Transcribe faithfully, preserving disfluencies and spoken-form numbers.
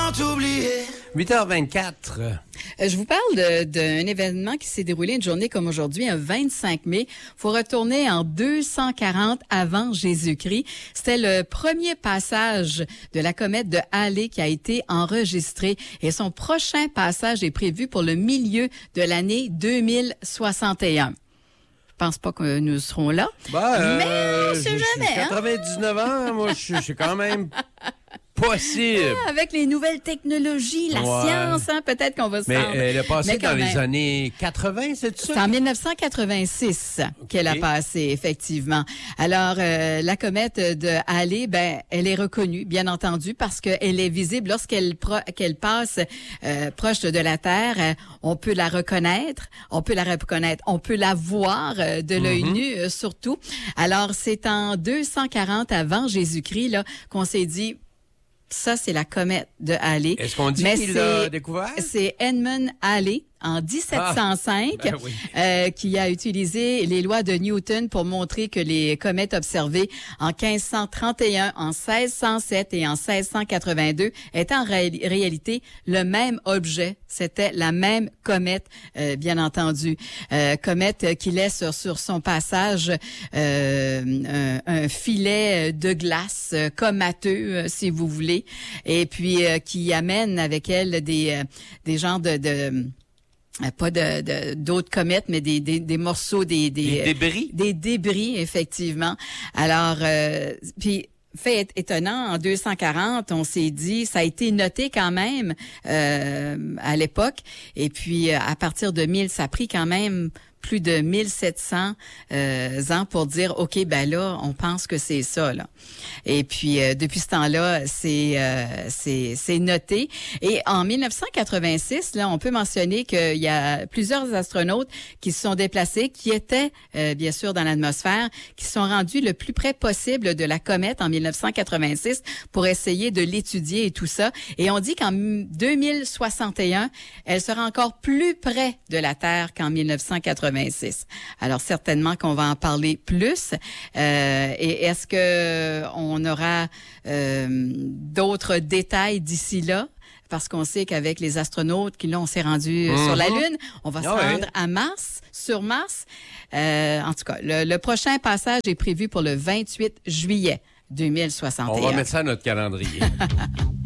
comment t'oublier? huit heures vingt-quatre. Je vous parle d'un événement qui s'est déroulé une journée comme aujourd'hui, un vingt-cinq mai. Faut retourner en deux cent quarante avant Jésus-Christ. C'était le premier passage de la comète de Halley qui a été enregistré et son prochain passage est prévu pour le milieu de l'année deux mille soixante et un. Je pense pas que nous serons là, Ben, mais euh, on sait j'ai- jamais, j'ai hein? quatre-vingt-dix-neuf ans, moi, je suis- je suis quand même possible. Ah, avec les nouvelles technologies, la Ouais. science, hein, peut-être qu'on va se Mais rendre. euh, elle a passé Mais quand dans les même. années quatre-vingt, c'est ça? C'est en dix-neuf cent quatre-vingt-six qu'elle a passé, effectivement. Alors, euh, la comète de Halley, ben, elle est reconnue, bien entendu, parce qu'elle est visible lorsqu'elle pro- qu'elle passe euh, proche de la Terre. Euh, on peut la reconnaître, on peut la reconnaître, on peut la voir euh, de l'œil Mm-hmm. nu, euh, surtout. Alors, c'est en deux cent quarante avant Jésus-Christ là qu'on s'est dit, ça, c'est la comète de Halley. Est-ce qu'on dit Mais qu'il c'est- l'a découvert? C'est Edmund Halley en dix-sept cent cinq Ah, ben oui. euh, qui a utilisé les lois de Newton pour montrer que les comètes observées en quinze cent trente et un, en seize cent sept et en seize cent quatre-vingt-deux étaient en ré- réalité le même objet. C'était la même comète, euh, bien entendu. Euh, comète qui laisse sur, sur son passage euh, un, un filet de glace euh, comateux, euh, si vous voulez, et puis euh, qui amène avec elle des, euh, des genres de... de euh, pas de de- d'autres comètes, mais des, des, des morceaux, des, des, Des euh, débris? des débris, effectivement. Alors, euh, puis fait é- étonnant, en deux cent quarante, on s'est dit, ça a été noté quand même euh, à l'époque, et puis euh, à partir de mille, ça a pris quand même plus de mille sept cents euh, ans pour dire, OK, ben là, on pense que c'est ça, là. Et puis, euh, depuis ce temps-là, c'est euh, c'est c'est noté. Et en mille neuf cent quatre-vingt-six, là, on peut mentionner qu'il y a plusieurs astronautes qui se sont déplacés, qui étaient, euh, bien sûr, dans l'atmosphère, qui se sont rendus le plus près possible de la comète en mille neuf cent quatre-vingt-six pour essayer de l'étudier et tout ça. Et on dit qu'en deux mille soixante et un, elle sera encore plus près de la Terre qu'en mille neuf cent quatre-vingt-six. Alors certainement qu'on va en parler plus. Euh, et est-ce que on aura euh, d'autres détails d'ici là? Parce qu'on sait qu'avec les astronautes qui là, on s'est rendu Mm-hmm. sur la Lune, on va se Ah ouais. rendre à Mars, sur Mars. Euh, en tout cas, le, le prochain passage est prévu pour le vingt-huit juillet deux mille soixante et un. On va mettre ça à notre calendrier.